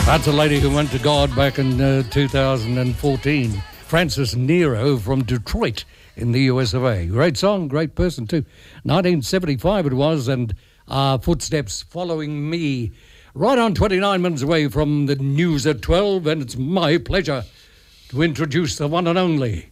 That's a lady who went to God back in 2014. Frances Nero from Detroit in the US of A. Great song, great person too. 1975 it was, and Footsteps Following Me. Right on 29 minutes away from the news at 12, and it's my pleasure to introduce the one and only.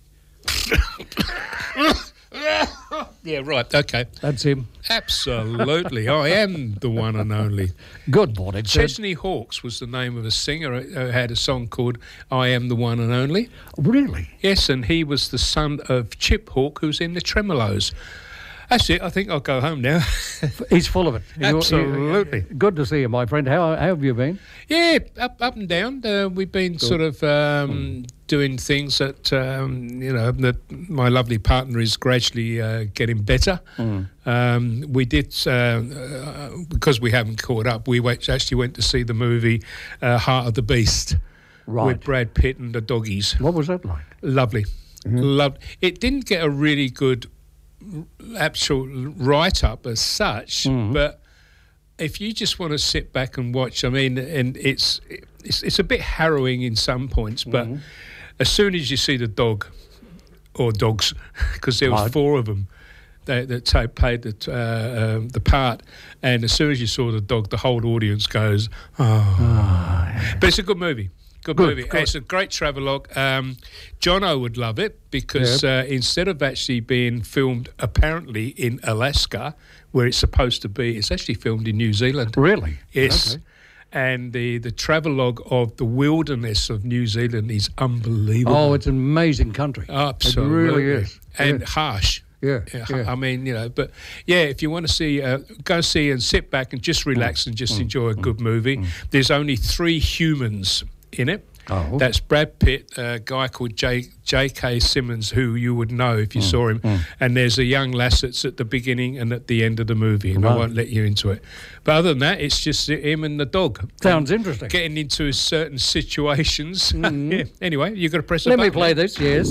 Yeah, right, okay. That's him. Absolutely, I am the one and only. Good morning, Chesney Hawkes was the name of a singer who had a song called I Am the One and Only. Really? Yes, and he was the son of Chip Hawke, who's in the Tremolos. That's it, I think I'll go home now. He's full of it. Absolutely. Good to see you, my friend. How have you been? Yeah, up and down. We've been sort of doing things that, that my lovely partner is gradually getting better. We did, because we haven't caught up, we actually went to see the movie Heart of the Beast with Brad Pitt and the doggies. What was that like? Lovely. Loved. It didn't get a really good actual write-up as such, but if you just want to sit back and watch, I mean, and it's a bit harrowing in some points, but as soon as you see the dog or dogs, because there was four of them that played the part, and as soon as you saw the dog, the whole audience goes, yeah. But it's a good movie. Good movie. Good. It's a great travelogue. Jono would love it because instead of actually being filmed apparently in Alaska, where it's supposed to be, it's actually filmed in New Zealand. Really? Yes. Okay. And the travelogue of the wilderness of New Zealand is unbelievable. Oh, it's an amazing country. Absolutely. It really is. And harsh. Yeah. I mean, but yeah, if you want to see, go see and sit back and just relax and just enjoy a good movie. There's only 3 humans in it. Oh. That's Brad Pitt, a guy called J.K. Simmons, who you would know if you saw him, and there's a young lass that's at the beginning and at the end of the movie, and I won't let you into it. But other than that, it's just him and the dog. Sounds interesting. Getting into certain situations. Yeah. Anyway, you've got to press a button. Let me play this, yes.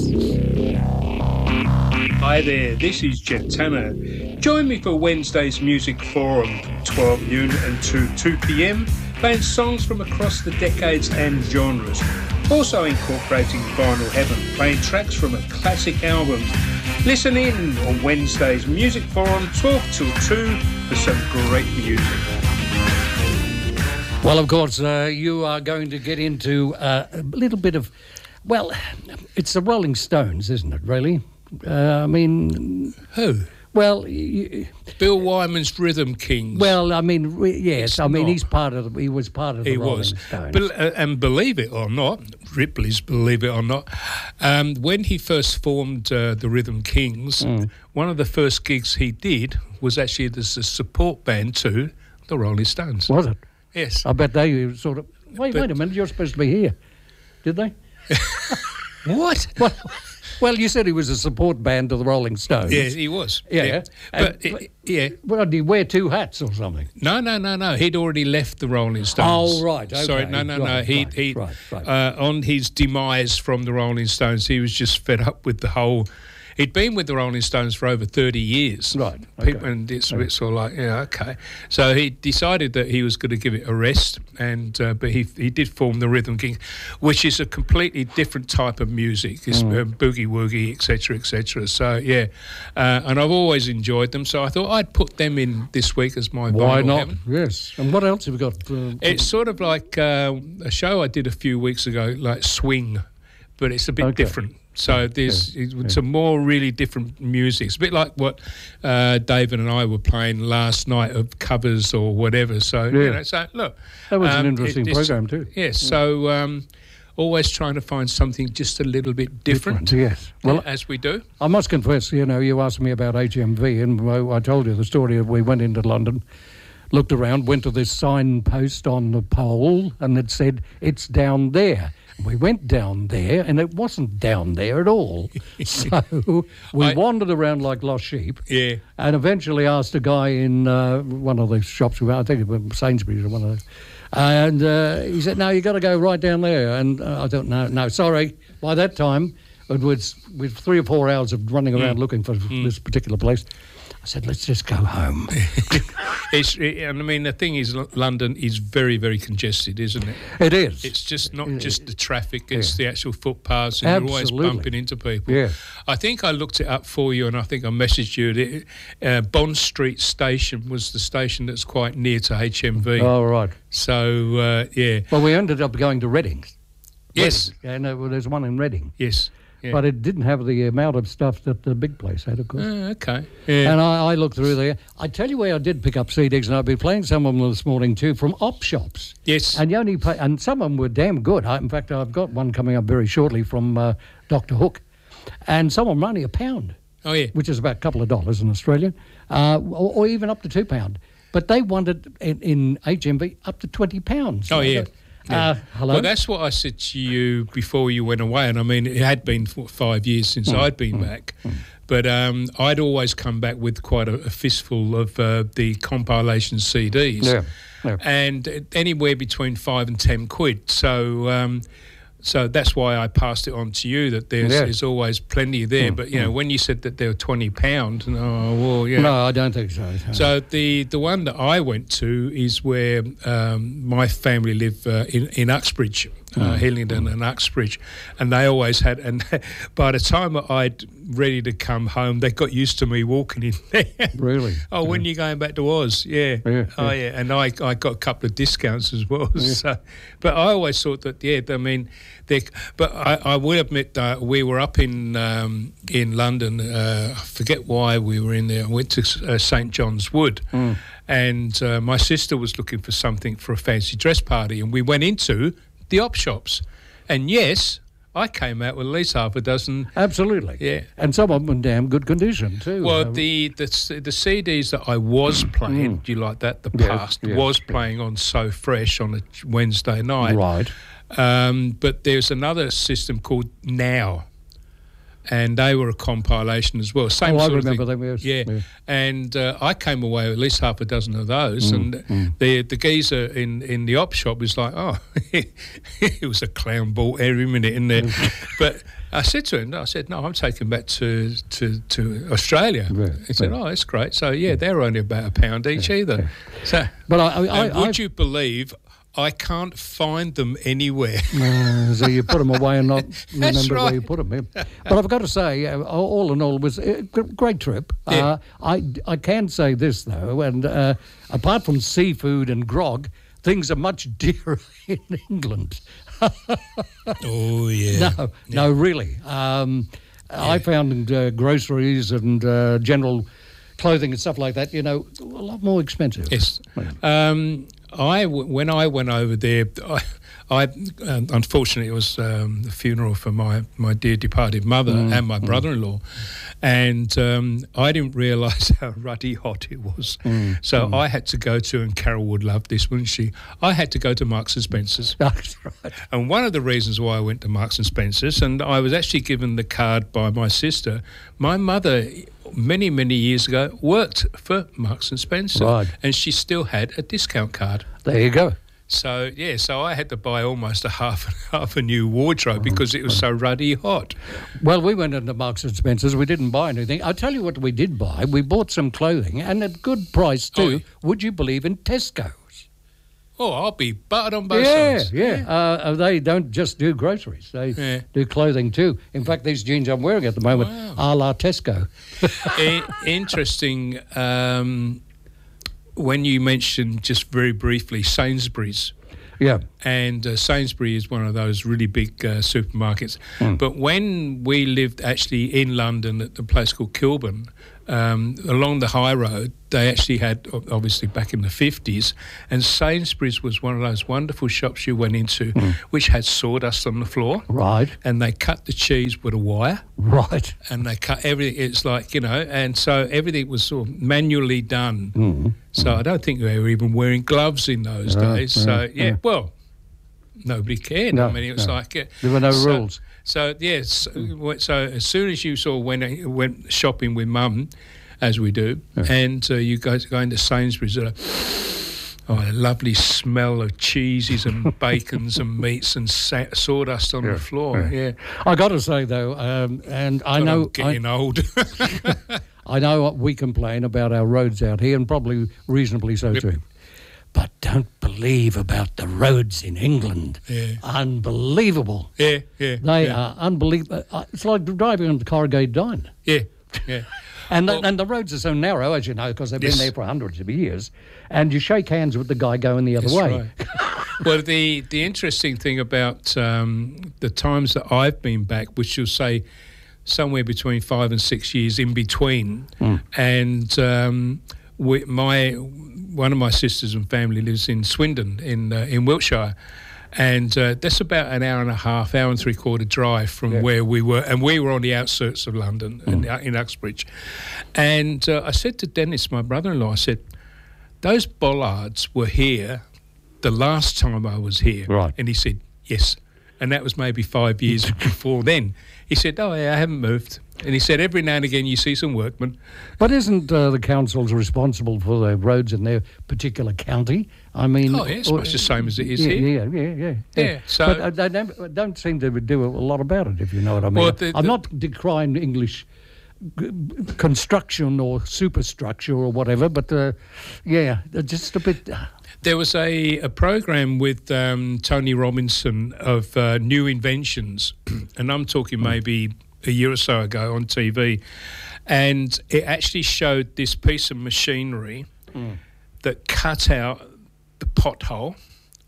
Hi there, this is Jeff Tanner. Join me for Wednesday's Music Forum from 12 noon until 2 p.m, playing songs from across the decades and genres. Also incorporating Vinyl Heaven, playing tracks from classic albums. Listen in on Wednesday's Music Forum, 12 till 2, for some great music. Well, of course, you are going to get into a little bit of, well, it's the Rolling Stones, isn't it, really? I mean... Who? Well... Bill Wyman's Rhythm Kings. Well, I mean, yes. I mean, he was part of the Rolling Stones. And believe it or not, Ripley's Believe It or Not, when he first formed the Rhythm Kings, one of the first gigs he did was actually as a support band to the Rolling Stones. Was it? Yes. I bet they sort of... Wait a minute, you're supposed to be here. Did they? What? Well, you said he was a support band to the Rolling Stones. Yeah, he was. Yeah. But, well, did he wear 2 hats or something? No. He'd already left the Rolling Stones. Oh, right. Okay. Sorry, no. Right. On his demise from the Rolling Stones, he was just fed up with the whole... He'd been with the Rolling Stones for over 30 years. Right. Okay. And it's sort of like, yeah, okay. So he decided that he was going to give it a rest, and but he did form the Rhythm Kings, which is a completely different type of music. It's boogie woogie, etc., etc. So yeah, and I've always enjoyed them. So I thought I'd put them in this week as my Why Vinyl not? Heaven. Yes. And what else have we got? It's sort of like a show I did a few weeks ago, like Swing, but it's a bit different. So there's some more really different music. It's a bit like what David and I were playing last night of covers or whatever. So, so look. That was an interesting program too. Yes, so always trying to find something just a little bit different. Yes. Well, as we do. I must confess, you asked me about HMV, and I told you the story of we went into London, looked around, went to this signpost on the pole, and it said, it's down there. We went down there, and it wasn't down there at all. So we wandered around like lost sheep. Yeah. And eventually asked a guy in one of the shops, I think it was Sainsbury's or one of those, and he said, no, you got to go right down there. And I thought, no, sorry. By that time, it was with 3 or 4 hours of running around looking for this particular place. I said, let's just go home. And I mean, the thing is, London is very, very congested, isn't it? It is. It's just not just the traffic, it's the actual footpaths, and you're always bumping into people. Yeah. I think I looked it up for you, and I think I messaged you. Bond Street Station was the station that's quite near to HMV. Oh, right. So, yeah. Well, we ended up going to Reading. Yes. And there's one in Reading. Yes. Yeah. But it didn't have the amount of stuff that the big place had, of course. Okay. Yeah. And I looked through there. I tell you where I did pick up CDs, and I've been playing some of them this morning too, from op shops. Yes. And you only pay, and some of them were damn good. In fact, I've got one coming up very shortly from Dr. Hook, and some of them only £1. Oh yeah. Which is about a couple of dollars in Australian, or even up to £2. But they wanted in HMV up to £20. Oh yeah. Yeah. Hello? Well, that's what I said to you before you went away, and I mean, it had been 5 years since I'd been back, but I'd always come back with quite a fistful of the compilation CDs, and anywhere between £5 and £10. So that's why I passed it on to you, that there's always plenty there. But, you know, when you said that there were £20, No, I don't think so. So the one that I went to is where my family live in Uxbridge, Hillingdon and Uxbridge, and they always had, and by the time I'd ready to come home, they got used to me walking in there. Really? Oh, when are you going back to Oz? Yeah. Oh, yeah. And I got a couple of discounts as well. Yeah. So, but I always thought that, I mean, but I will admit that we were up in London. I forget why we were in there. I went to St John's Wood, and my sister was looking for something for a fancy dress party, and we went into the op shops, and yes, I came out with at least half a dozen. Absolutely. Yeah. And some of them in damn good condition too. Well, the CDs that I was playing, do you like that? The past was playing on So Fresh on a Wednesday night. Right. But there's another system called Now, and they were a compilation as well. Same sort I remember of thing. them, yes. Yeah. And I came away with at least half a dozen of those, and the geezer in the op shop was like, oh, it was a clown ball every minute in there. But I said to him, no, I'm taking back to Australia. Yeah. He said, oh, that's great. So, they're only about £1 each either. So, but would you believe I can't find them anywhere? So you put them away and not That's remember right. where you put them. Yeah. But I've got to say, all in all, it was a great trip. Yeah. I can say this, though, and apart from seafood and grog, things are much dearer in England. Oh, yeah. No, really. I found groceries and general clothing and stuff like that, a lot more expensive. Yes. When I went over there, I unfortunately, it was the funeral for my dear departed mother and my brother-in-law, and I didn't realise how ruddy hot it was. So I had to go to, and Carol would love this, wouldn't she? I had to go to Marks and Spencer's. That's right. And one of the reasons why I went to Marks and Spencer's, and I was actually given the card by my sister, my mother many, many years ago worked for Marks and Spencer, right, and she still had a discount card. There you go. So, so I had to buy almost a half a new wardrobe because it was so ruddy hot. Well, we went into Marks and Spencer's. We didn't buy anything. I'll tell you what we did buy. We bought some clothing, and at good price too. Would you believe, in Tesco's? Oh, I'll be buttered on both sides. Yeah. They don't just do groceries. They do clothing too. In fact, these jeans I'm wearing at the moment are la Tesco. Interesting. When you mentioned just very briefly Sainsbury's. Yeah. And Sainsbury's is one of those really big supermarkets. But when we lived actually in London at a place called Kilburn, along the high road, they actually had, obviously back in the 50s, and Sainsbury's was one of those wonderful shops you went into which had sawdust on the floor. Right. And they cut the cheese with a wire. Right. And they cut everything. It's like, and so everything was sort of manually done. So I don't think they were even wearing gloves in those days. So, well, nobody cared. No, I mean, it was like... there were no rules. So, yes, so as soon as you sort of went shopping with Mum, as we do, and you guys go into Sainsbury's, a lovely smell of cheeses and bacons and meats and sawdust on the floor. Yeah. I got to say, though, and I know... I'm getting old. I know we complain about our roads out here, and probably reasonably so too. But don't believe about the roads in England. Yeah. Unbelievable. Yeah. They are unbelievable. It's like driving on the Corrugated Dine. Yeah. And the roads are so narrow, as you know, because they've been there for hundreds of years. And you shake hands with the guy going the other way. Right. Well, the interesting thing about the times that I've been back, which you'll say somewhere between 5 and 6 years in between, and one of my sisters and family lives in Swindon in Wiltshire. And that's about an hour and a half, hour and three-quarter drive from where we were. And we were on the outskirts of London, in Uxbridge. And I said to Dennis, my brother-in-law, I said, those bollards were here the last time I was here. Right. And he said, yes. And that was maybe 5 years before then. He said, oh, yeah, I haven't moved. And he said, every now and again you see some workmen. But isn't the councils responsible for the roads in their particular county? I mean... Oh, yeah, it's much the same as it is here. Yeah. So, but they don't seem to do a lot about it, if you know what I mean. Well, I'm not decrying English construction or superstructure or whatever, but, just a bit... There was a program with Tony Robinson of New Inventions, and I'm talking maybe a year or so ago on TV, and it actually showed this piece of machinery that cut out the pothole,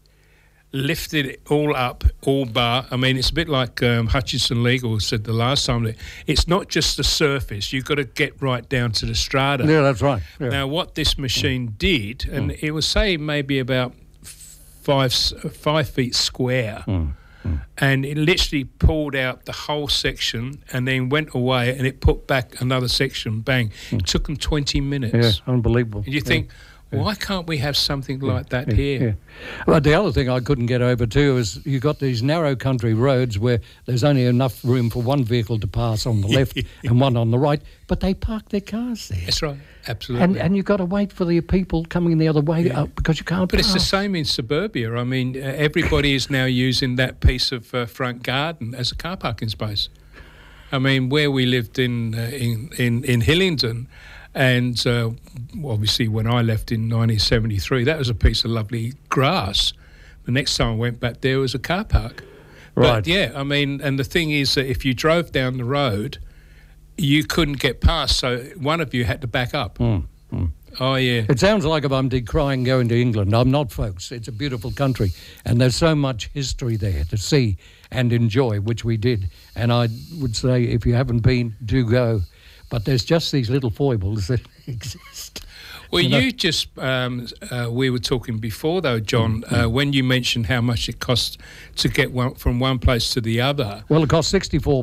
lifted it all up, all bar. I mean, it's a bit like Hutchinson Legal said the last time. That it's not just the surface. You've got to get right down to the strata. Yeah, that's right. Yeah. Now, what this machine did, and it was, say, maybe about 5 feet square, and it literally pulled out the whole section and then went away, and it put back another section, bang. It took them 20 minutes. Yeah, unbeliable. And you think... Why can't we have something like that here? Yeah. Well, the other thing I couldn't get over too is you've got these narrow country roads where there's only enough room for one vehicle to pass on the left and one on the right, but they park their cars there. That's right, absolutely. And you've got to wait for the people coming the other way because you can't But pass. it's the same in suburbia. I mean, everybody is now using that piece of front garden as a car parking space. I mean, where we lived in Hillingdon, and obviously when I left in 1973, that was a piece of lovely grass. The next time I went back there was a car park. Right. But yeah, I mean, and the thing is that if you drove down the road, you couldn't get past, so one of you had to back up. Oh, yeah. It sounds like if I'm decrying going to England. I'm not, folks. It's a beautiful country, and there's so much history there to see and enjoy, which we did. And I would say if you haven't been, do go. But there's just these little foibles that exist. Well, you just, we were talking before, though, John, when you mentioned how much it costs to get from one place to the other. Well, it cost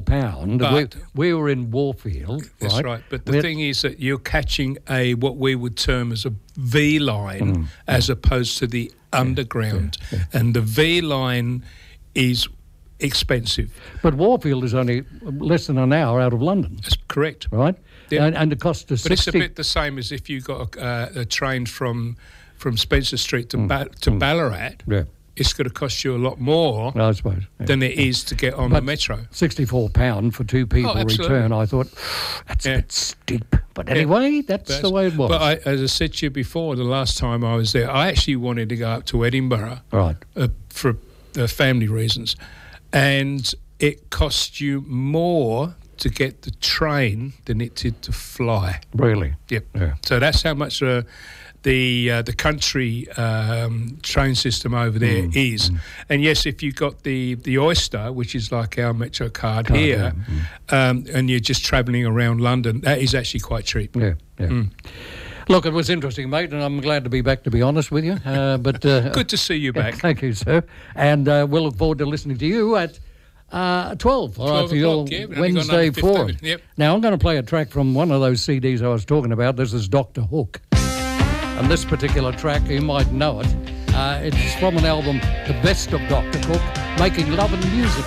£64. We were in Warfield. That's right. But the thing is that you're catching what we would term as a V line as opposed to the underground. And the V line is expensive. But Warfield is only less than an hour out of London. That's correct. Right? Yep. And the cost of 60... But it's a bit the same as if you got a train from Spencer Street to Ballarat. Yeah. It's going to cost you a lot more I suppose, than it is to get on the metro. £64 for two people return, I thought, that's a bit steep. But anyway, that's the way it was. But as I said to you before, the last time I was there, I actually wanted to go up to Edinburgh for family reasons. And it cost you more to get the train than it did to fly. Really? Yep. Yeah. So that's how much the country train system over there is. And yes, if you got the Oyster, which is like our Metro card here, and you're just travelling around London, that is actually quite cheap. Yeah. Look, it was interesting, mate, and I'm glad to be back, to be honest with you. But good to see you back. Thank you, sir. And we'll look forward to listening to you at 12 for your Wednesday forum. Yep. Now, I'm going to play a track from one of those CDs I was talking about. This is Dr. Hook. And this particular track, you might know it. It's from an album, The Best of Dr. Hook, Making Love and Music.